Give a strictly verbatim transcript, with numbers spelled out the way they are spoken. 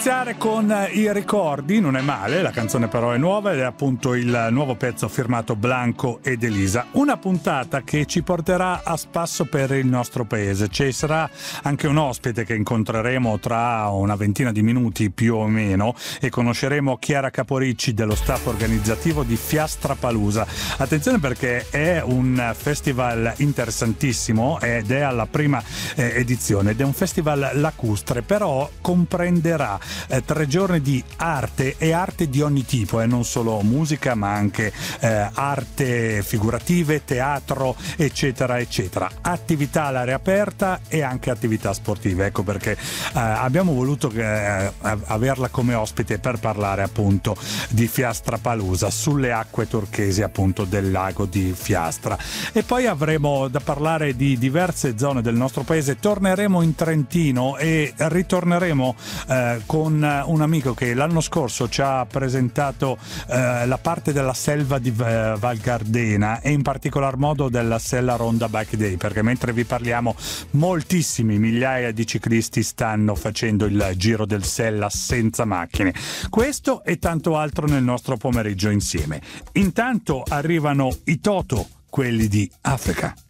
iniziare con i ricordi, non è male, la canzone però è nuova ed è appunto il nuovo pezzo firmato Blanco ed Elisa. Una puntata che ci porterà a spasso per il nostro paese. Ci sarà anche un ospite che incontreremo tra una ventina di minuti più o meno e conosceremo Chiara Caporicci dello staff organizzativo di Fiastrapalooza. Attenzione perché è un festival interessantissimo ed è alla prima eh, edizione ed è un festival lacustre, però comprenderà Eh, tre giorni di arte e arte di ogni tipo, e eh, non solo musica ma anche eh, arte figurative, teatro eccetera eccetera, attività all'aria aperta e anche attività sportive. Ecco perché eh, abbiamo voluto eh, averla come ospite per parlare appunto di Fiastrapalooza sulle acque turchesi appunto del lago di Fiastra. E poi avremo da parlare di diverse zone del nostro paese. Torneremo in Trentino e ritorneremo eh, con un amico che l'anno scorso ci ha presentato eh, la parte della selva di eh, Val Gardena e in particolar modo della Sella Ronda Bike Day, perché mentre vi parliamo moltissimi migliaia di ciclisti stanno facendo il giro del Sella senza macchine. Questo e tanto altro nel nostro pomeriggio insieme. Intanto arrivano i Toto, quelli di Africa.